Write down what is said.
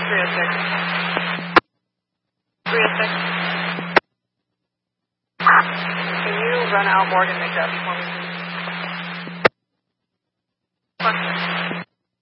306. 306. Can you run out Morgan McDuffie for me? Question.